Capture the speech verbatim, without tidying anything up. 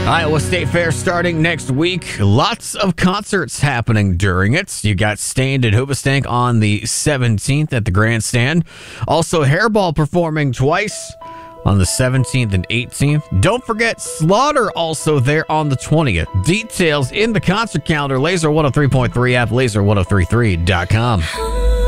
Iowa State Fair starting next week. Lots of concerts happening during it. You got Stained and Hoobastank on the seventeenth at the Grandstand. Also, Hairball performing twice on the seventeenth and eighteenth. Don't forget Slaughter also there on the twentieth. Details in the concert calendar. Laser one oh three point three app, laser ten thirty-three dot com.